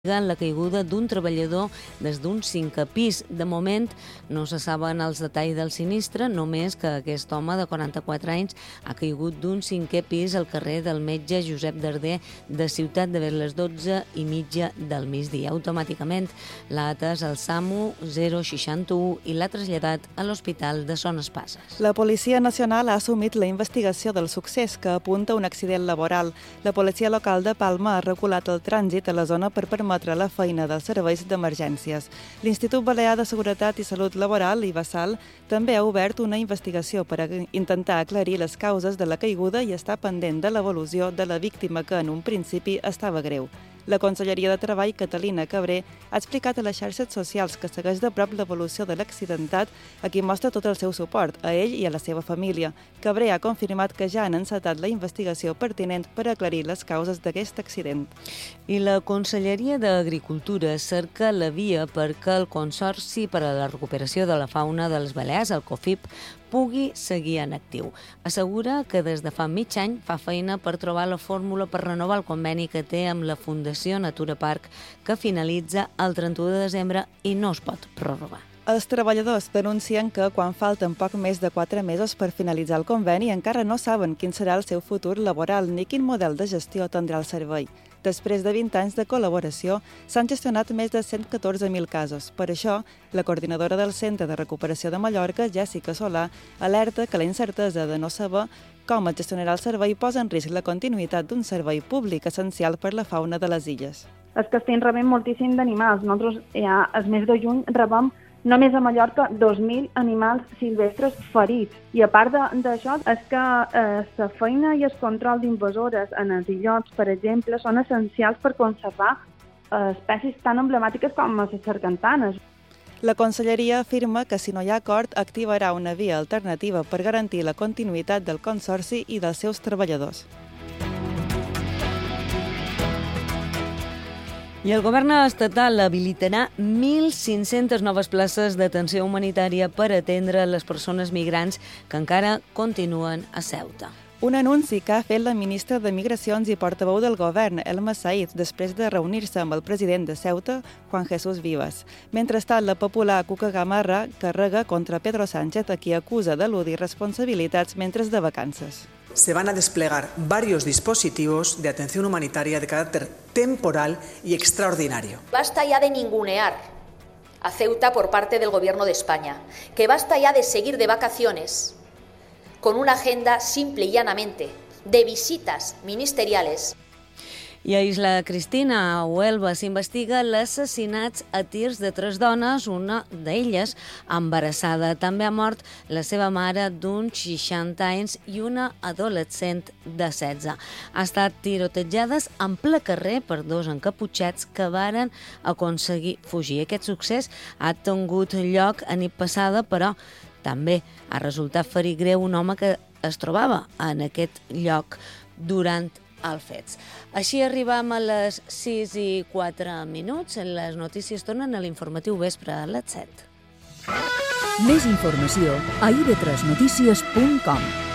la caiguda d'un treballador des d'un 5è pis. De moment no se saben els detalls del sinistre, només que aquest home de 44 anys ha caigut d'un 5è pis al carrer del metge Josep Darder de Ciutat de les 12:30 del migdia. Automàticament l'ha atès el SAMU 061 i l'ha traslladat a l'Hospital de Son Espases. La Policia Nacional ha assumit la investigació del succés que apunta a un accident laboral. La policia local de Palma ha regulat el trànsit a la zona per permetre la feina dels serveis d'emergències. L'Institut Balear de Seguretat i Salut Laboral, IBASAL, també ha obert una investigació per intentar aclarir les causes de la caiguda i està pendent de l'evolució de la víctima, que en un principi estava greu. La Conselleria de Treball, Catalina Cabré, ha explicat a les xarxes socials que segueix de prop l'evolució de l'accidentat, a qui mostra tot el seu suport, a ell i a la seva família. Cabré ha confirmat que ja han encetat la investigació pertinent per aclarir les causes d'aquest accident. I la Conselleria d'Agricultura cerca la via perquè el Consorci per a la Recuperació de la Fauna dels Balears, el COFIP, pugui seguir en actiu. Assegura que des de fa mig any fa feina per trobar la fórmula per renovar el conveni que té amb la Fundació Natura Park, que finalitza el 31 de desembre i no es pot prorrogar. Els treballadors denuncien que quan falten poc més de 4 mesos per finalitzar el conveni encara no saben quin serà el seu futur laboral ni quin model de gestió tindrà el servei. Després de 20 anys de col·laboració, s'han gestionat més de 114.000 casos. Per això, la coordinadora del Centre de Recuperació de Mallorca, Jessica Solà, alerta que la incertesa de no saber com es gestionarà el servei posa en risc la continuïtat d'un servei públic essencial per la fauna de les illes. És que estem rebent moltíssim d'animals. Nosaltres, ja el mes de juny, rebem només a Mallorca 2.000 animals silvestres ferits. I a part d'això, és que la feina i el control d'invasores en els illots, per exemple, són essencials per conservar espècies tan emblemàtiques com les sargantanes. La Conselleria afirma que si no hi ha acord activarà una via alternativa per garantir la continuïtat del Consorci i dels seus treballadors. I el govern estatal habilitarà 1.500 noves places d'atenció humanitària per atendre les persones migrants que encara continuen a Ceuta. Un anunci que ha fet la ministra de Migracions i portaveu del govern, Elma Said, després de reunir-se amb el president de Ceuta, Juan Jesús Vivas. Mentrestant, la popular Cuca Gamarra carrega contra Pedro Sánchez, a qui acusa d'eludir responsabilitats mentre de vacances. Se van a desplegar varios dispositivos de atención humanitaria de carácter temporal y extraordinario. Basta ya de ningunear a Ceuta por parte del Gobierno de España, que basta ya de seguir de vacaciones con una agenda simple y llanamente de visitas ministeriales. I a Isla Cristina, a Huelva, s'investiga l'assassinats a tirs de 3 dones, una d'elles embarassada. També ha mort la seva mare d'uns 60 anys i una adolescent de 16. Ha estat tirotejades en ple carrer per 2 encaputxats que varen aconseguir fugir. Aquest succés ha tingut lloc a nit passada, però també ha resultat ferit greu un home que es trobava en aquest lloc durant els fets. Així arribam a les 6:04. Les notícies tornen a l'informatiu vespre a les 7. Més informació a ib3notícies.com.